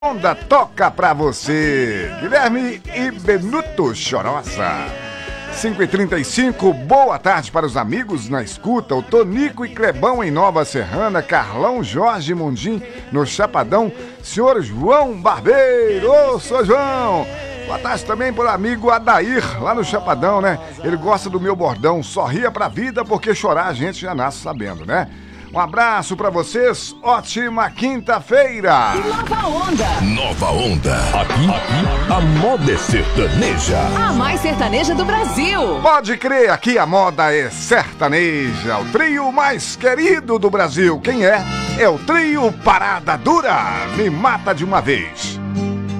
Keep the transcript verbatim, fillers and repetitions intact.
Onda toca pra você, Guilherme e Benuto Chorosa. cinco e trinta e cinco, boa tarde para os amigos na escuta, o Tonico e Clebão em Nova Serrana, Carlão, Jorge Mundim no Chapadão, senhor João Barbeiro, ô, sou João. Boa tarde também para o amigo Adair, lá no Chapadão, né? Ele gosta do meu bordão, sorria pra vida porque chorar a gente já nasce sabendo, né? Um abraço pra vocês, ótima quinta-feira! Nova Onda! Nova Onda. Aqui, aqui, a moda é sertaneja. A mais sertaneja do Brasil. Pode crer, aqui a moda é sertaneja, o trio mais querido do Brasil. Quem é? É o trio Parada Dura. Me mata de uma vez.